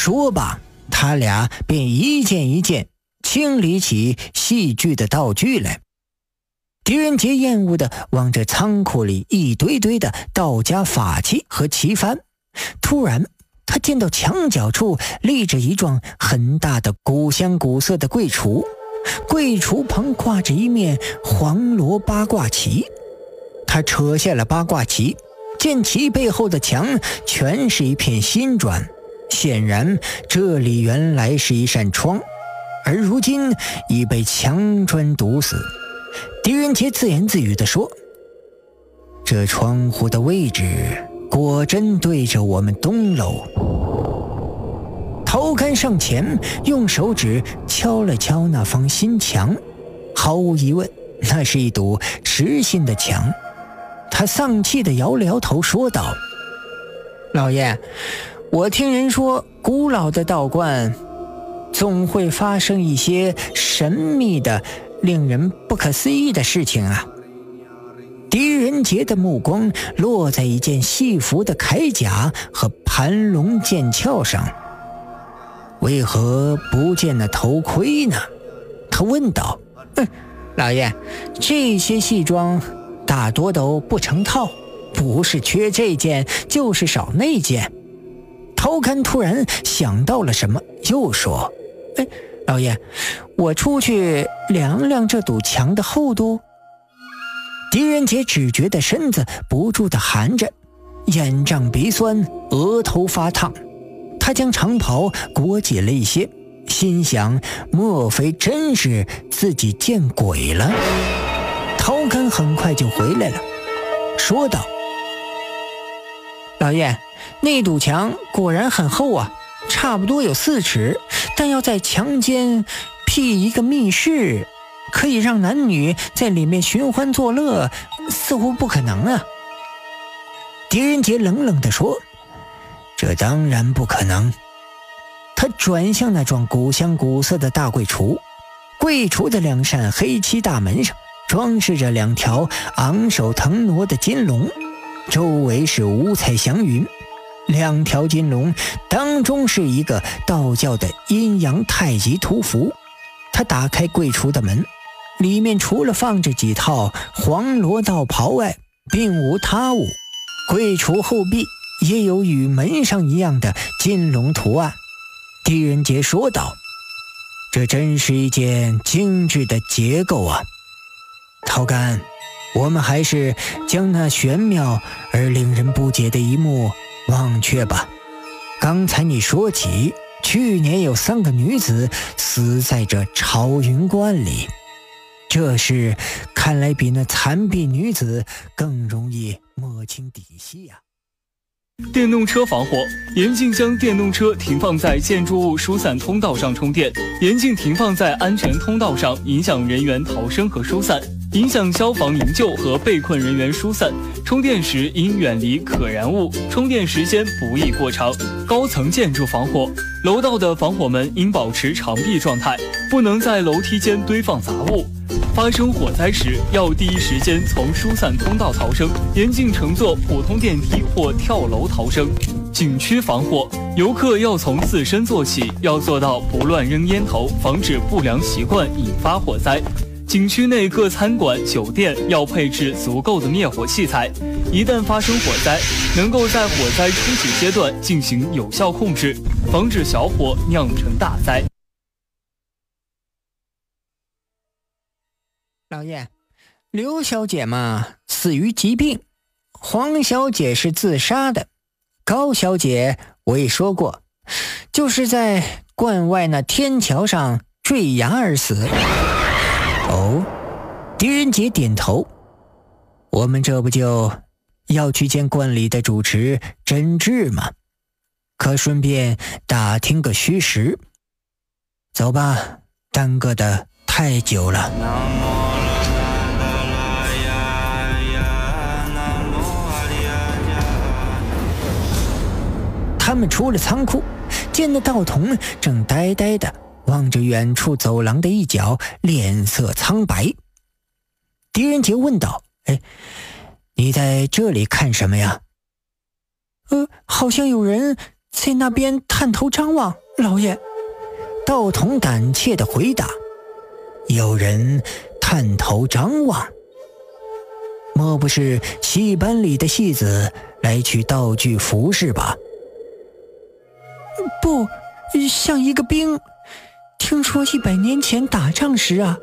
说罢，他俩便一件一件清理起戏剧的道具来。狄仁杰厌恶地望着仓库里一堆堆的道家法器和旗幡，突然他见到墙角处立着一幢很大的古香古色的柜橱，柜橱旁挂着一面黄罗八卦旗。他扯下了八卦旗，见旗背后的墙全是一片新砖，显然这里原来是一扇窗，而如今已被墙砖堵死。狄仁杰自言自语地说：这窗户的位置果真对着我们东楼。陶干上前用手指敲了敲那方新墙，毫无疑问，那是一堵实心的墙。他丧气地摇了摇头说道：老爷，我听人说古老的道观总会发生一些神秘的令人不可思议的事情啊。狄仁杰的目光落在一件戏服的铠甲和盘龙剑鞘上。为何不见那头盔呢？他问道。老爷，这些戏装大多都不成套，不是缺这件就是少那件。陶干突然想到了什么，又说：老爷，我出去量量这堵墙的厚度。狄仁杰只觉得身子不住地寒着，眼胀鼻酸，额头发烫。他将长袍裹紧了一些，心想莫非真是自己见鬼了。陶干很快就回来了，说道：老爷，那堵墙果然很厚啊，差不多有4尺，但要在墙间辟一个密室，可以让男女在里面寻欢作乐，似乎不可能啊。狄仁杰冷冷地说：这当然不可能。他转向那幢古香古色的大柜橱，柜橱的2扇黑漆大门上装饰着2条昂首腾挪的金龙，周围是五彩祥云。2条金龙当中是一个道教的阴阳太极图符。他打开柜橱的门，里面除了放着几套黄罗道袍外，并无他物。柜橱后壁也有与门上一样的金龙图案。狄仁杰说道：这真是一件精致的结构啊。陶干，我们还是将那玄妙而令人不解的一幕忘却吧。刚才你说起去年有3个女子死在这朝云观里，这事看来比那残婢女子更容易摸清底细啊。 电动车防火，严禁将电动车停放在建筑物疏散通道上充电，严禁停放在安全通道上，影响人员逃生和疏散，影响消防营救和被困人员疏散。充电时应远离可燃物，充电时间不宜过长。高层建筑防火，楼道的防火门应保持长闭状态，不能在楼梯间堆放杂物。发生火灾时，要第一时间从疏散通道逃生，严禁乘坐普通电梯或跳楼逃生。景区防火，游客要从自身做起，要做到不乱扔烟头，防止不良习惯引发火灾。景区内各餐馆、酒店要配置足够的灭火器材，一旦发生火灾，能够在火灾初始阶段进行有效控制，防止小火酿成大灾。 老爷，刘小姐嘛死于疾病，黄小姐是自杀的，高小姐我也说过，就是在关外那天桥上坠崖而死。哦，狄仁杰点头。我们这不就要去见观里的主持真治吗？可顺便打听个虚实。走吧，耽搁的太久了。他们出了仓库，见那道童正呆呆的望着远处走廊的一角，脸色苍白。狄仁杰问道：你在这里看什么呀？好像有人在那边探头张望，老爷。道童胆怯地回答。有人探头张望？莫不是戏班里的戏子来取道具服饰吧？不，像一个兵。听说100年前打仗时啊，